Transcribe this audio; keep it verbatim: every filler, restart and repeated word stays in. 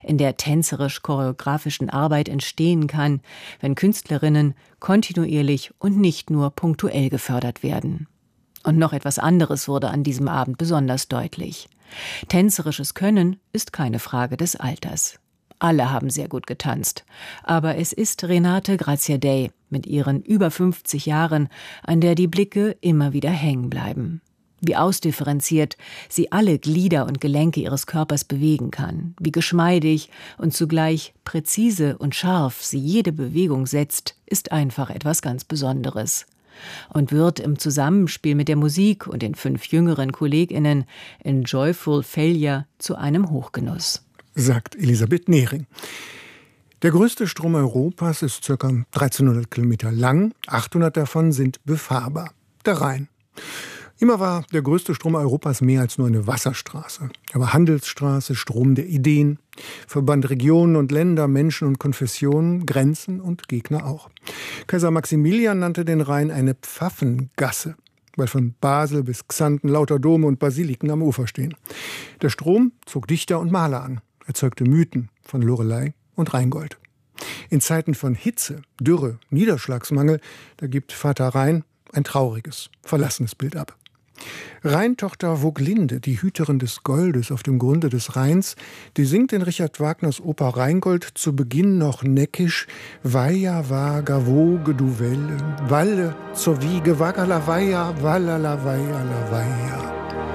in der tänzerisch-choreografischen Arbeit entstehen kann, wenn Künstlerinnen kontinuierlich und nicht nur punktuell gefördert werden. Und noch etwas anderes wurde an diesem Abend besonders deutlich. Tänzerisches Können ist keine Frage des Alters. Alle haben sehr gut getanzt. Aber es ist Renate Graziadei mit ihren über fünfzig Jahren, an der die Blicke immer wieder hängen bleiben. Wie ausdifferenziert sie alle Glieder und Gelenke ihres Körpers bewegen kann, wie geschmeidig und zugleich präzise und scharf sie jede Bewegung setzt, ist einfach etwas ganz Besonderes. Und wird im Zusammenspiel mit der Musik und den fünf jüngeren KollegInnen in Joyful Failure zu einem Hochgenuss. Sagt Elisabeth Nehring. Der größte Strom Europas ist ca. dreizehnhundert Kilometer lang, achthundert davon sind befahrbar. Der Rhein. Immer war der größte Strom Europas mehr als nur eine Wasserstraße. Er war Handelsstraße, Strom der Ideen, verband Regionen und Länder, Menschen und Konfessionen, Grenzen und Gegner auch. Kaiser Maximilian nannte den Rhein eine Pfaffengasse, weil von Basel bis Xanten lauter Dome und Basiliken am Ufer stehen. Der Strom zog Dichter und Maler an, erzeugte Mythen von Lorelei und Rheingold. In Zeiten von Hitze, Dürre, Niederschlagsmangel, da gibt Vater Rhein ein trauriges, verlassenes Bild ab. Rheintochter Voglinde, die Hüterin des Goldes auf dem Grunde des Rheins, die singt in Richard Wagners Oper Rheingold zu Beginn noch neckisch: Weia, waga, woge, du Welle, Walle zur Wiege, wagala, weia, wallala, weia, la, weia.